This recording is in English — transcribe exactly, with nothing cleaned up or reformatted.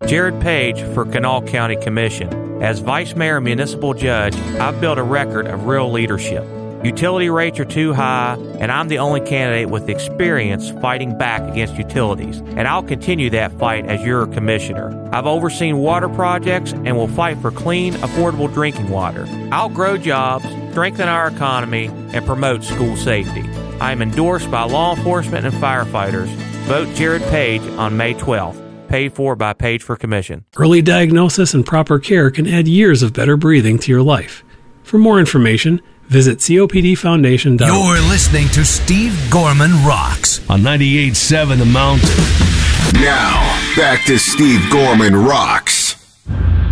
Jared Page for Kanawha County Commission. As Vice Mayor and Municipal Judge, I've built a record of real leadership. Utility rates are too high, and I'm the only candidate with experience fighting back against utilities, and I'll continue that fight as your commissioner. I've overseen water projects and will fight for clean, affordable drinking water. I'll grow jobs, strengthen our economy, and promote school safety. I am endorsed by law enforcement and firefighters. Vote Jared Page on May twelfth. Paid for by Page for Commission. Early diagnosis and proper care can add years of better breathing to your life. For more information, visit C O P D foundation dot org. You're listening to Steve Gorman Rocks on ninety-eight point seven The Mountain. Now, back to Steve Gorman Rocks.